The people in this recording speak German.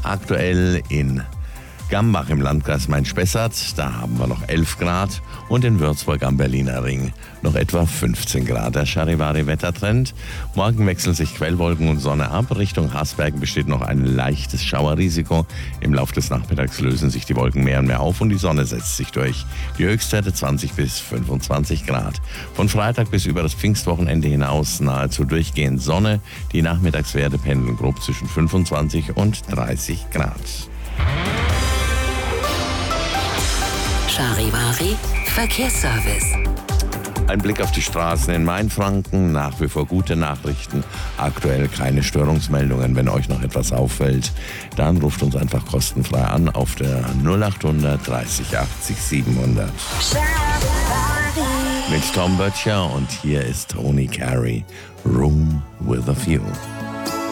Aktuell in Gambach im Landkreis Main-Spessart, da haben wir noch 11 Grad und in Würzburg am Berliner Ring noch etwa 15 Grad. Der Charivari-Wettertrend. Morgen wechseln sich Quellwolken und Sonne ab. Richtung Hasbergen besteht noch ein leichtes Schauerrisiko. Im Laufe des Nachmittags lösen sich die Wolken mehr und mehr auf und die Sonne setzt sich durch. Die Höchstwerte 20 bis 25 Grad. Von Freitag bis über das Pfingstwochenende hinaus nahezu durchgehend Sonne. Die Nachmittagswerte pendeln grob zwischen 25 und 30 Grad. Charivari Verkehrsservice. Ein Blick auf die Straßen in Mainfranken, nach wie vor gute Nachrichten. Aktuell keine Störungsmeldungen. Wenn euch noch etwas auffällt, dann ruft uns einfach kostenfrei an auf der 0800 30 80 700. Mit Tom Böttcher und hier ist Tony Carey, Room with a View.